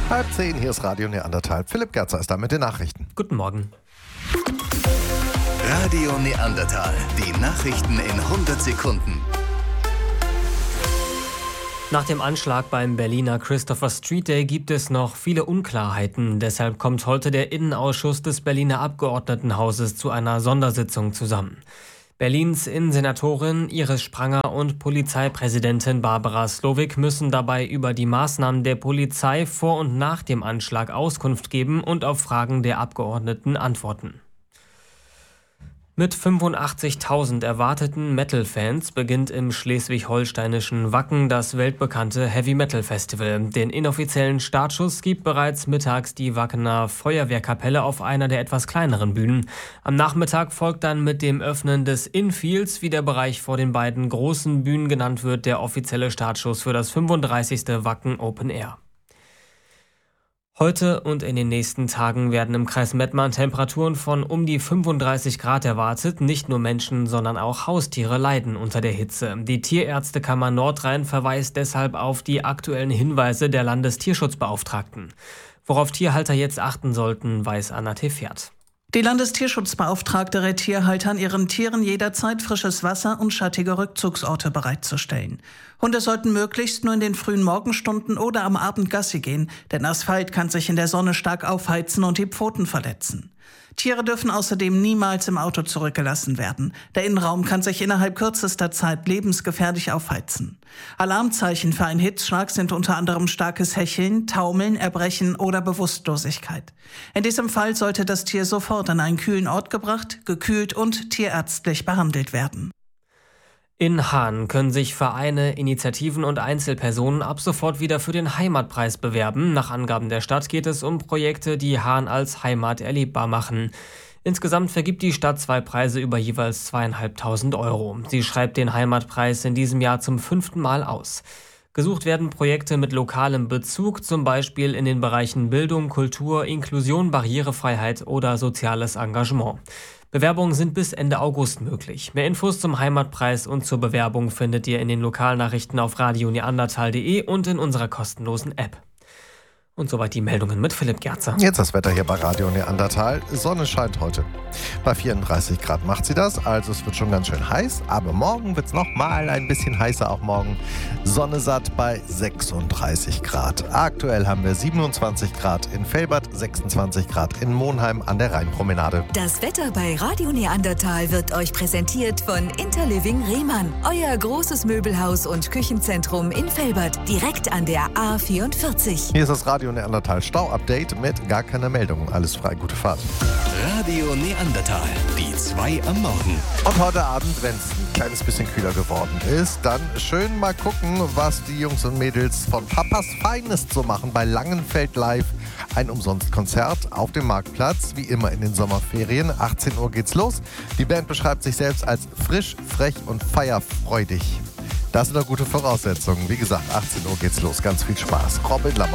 9:30, hier ist Radio Neandertal. Philipp Gerzer ist da mit den Nachrichten. Guten Morgen. Radio Neandertal, die Nachrichten in 100 Sekunden. Nach dem Anschlag beim Berliner Christopher Street Day gibt es noch viele Unklarheiten. Deshalb kommt heute der Innenausschuss des Berliner Abgeordnetenhauses zu einer Sondersitzung zusammen. Berlins Innensenatorin Iris Spranger und Polizeipräsidentin Barbara Slowik müssen dabei über die Maßnahmen der Polizei vor und nach dem Anschlag Auskunft geben und auf Fragen der Abgeordneten antworten. Mit 85.000 erwarteten Metal-Fans beginnt im schleswig-holsteinischen Wacken das weltbekannte Heavy-Metal-Festival. Den inoffiziellen Startschuss gibt bereits mittags die Wackener Feuerwehrkapelle auf einer der etwas kleineren Bühnen. Am Nachmittag folgt dann mit dem Öffnen des Infields, wie der Bereich vor den beiden großen Bühnen genannt wird, der offizielle Startschuss für das 35. Wacken Open Air. Heute und in den nächsten Tagen werden im Kreis Mettmann Temperaturen von um die 35 Grad erwartet. Nicht nur Menschen, sondern auch Haustiere leiden unter der Hitze. Die Tierärztekammer Nordrhein verweist deshalb auf die aktuellen Hinweise der Landestierschutzbeauftragten. Worauf Tierhalter jetzt achten sollten, weiß Anna Tefert. Die Landestierschutzbeauftragte rät Tierhaltern, ihren Tieren jederzeit frisches Wasser und schattige Rückzugsorte bereitzustellen. Hunde sollten möglichst nur in den frühen Morgenstunden oder am Abend Gassi gehen, denn Asphalt kann sich in der Sonne stark aufheizen und die Pfoten verletzen. Tiere dürfen außerdem niemals im Auto zurückgelassen werden. Der Innenraum kann sich innerhalb kürzester Zeit lebensgefährlich aufheizen. Alarmzeichen für einen Hitzschlag sind unter anderem starkes Hecheln, Taumeln, Erbrechen oder Bewusstlosigkeit. In diesem Fall sollte das Tier sofort an einen kühlen Ort gebracht, gekühlt und tierärztlich behandelt werden. In Haan können sich Vereine, Initiativen und Einzelpersonen ab sofort wieder für den Heimatpreis bewerben. Nach Angaben der Stadt geht es um Projekte, die Haan als Heimat erlebbar machen. Insgesamt vergibt die Stadt 2 Preise über jeweils 2.500 Euro. Sie schreibt den Heimatpreis in diesem Jahr zum 5. Mal aus. Gesucht werden Projekte mit lokalem Bezug, zum Beispiel in den Bereichen Bildung, Kultur, Inklusion, Barrierefreiheit oder soziales Engagement. Bewerbungen sind bis Ende August möglich. Mehr Infos zum Heimatpreis und zur Bewerbung findet ihr in den Lokalnachrichten auf radioneandertal.de und in unserer kostenlosen App. Und soweit die Meldungen mit Philipp Gerzer. Jetzt das Wetter hier bei Radio Neandertal. Sonne scheint heute. Bei 34 Grad macht sie das, also es wird schon ganz schön heiß. Aber morgen wird es noch mal ein bisschen heißer, auch morgen. Sonne satt bei 36 Grad. Aktuell haben wir 27 Grad in Velbert, 26 Grad in Monheim an der Rheinpromenade. Das Wetter bei Radio Neandertal wird euch präsentiert von Interliving Rehmann. Euer großes Möbelhaus und Küchenzentrum in Velbert, direkt an der A44. Hier ist das Radio Neandertal Stau-Update mit gar keiner Meldung. Alles frei, gute Fahrt. Radio Neandertal, die 2 am Morgen. Und heute Abend, wenn es ein kleines bisschen kühler geworden ist, dann schön mal gucken, was die Jungs und Mädels von Papas Finest so machen bei Langenfeld Live. Ein Umsonstkonzert auf dem Marktplatz, wie immer in den Sommerferien. 18 Uhr geht's los. Die Band beschreibt sich selbst als frisch, frech und feierfreudig. Das sind doch gute Voraussetzungen. Wie gesagt, 18 Uhr geht's los. Ganz viel Spaß. Robin Lammer.